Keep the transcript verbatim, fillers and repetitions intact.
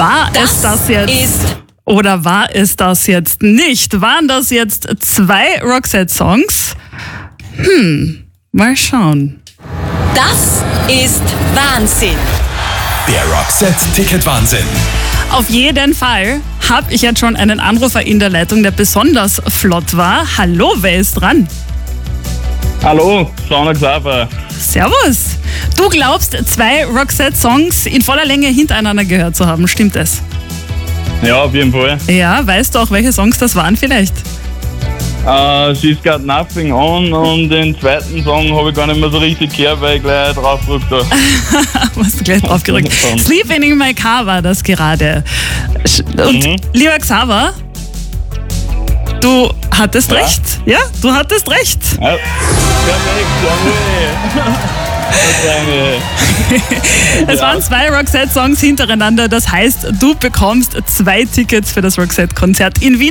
War Das es das jetzt? ist Oder war es das jetzt nicht? Waren das jetzt zwei Roxette-Songs? Hm, mal schauen. Das ist Wahnsinn. Der Roxette-Ticket-Wahnsinn. Auf jeden Fall habe ich jetzt schon einen Anrufer in der Leitung, der besonders flott war. Hallo, wer ist dran? Hallo, Sonne Xaver. Servus. Du glaubst, zwei Roxette-Songs in voller Länge hintereinander gehört zu haben, stimmt es? Ja, auf jeden Fall. Ja, weißt du auch, welche Songs das waren vielleicht? Uh, She's Got Nothing On und den zweiten Song habe ich gar nicht mehr so richtig gehört, weil ich gleich drauf gedrückt habe. Hast du gleich drauf gerückt. Sleeping in My Car war das gerade. Und Mhm. lieber Xaver, du hattest Ja. recht. Ja, du hattest recht. Ja, perfekt, jawohl. Das war eine... Es Ja. waren zwei Roxette-Songs hintereinander. Das heißt, du bekommst zwei Tickets für das Roxette-Konzert in Wien.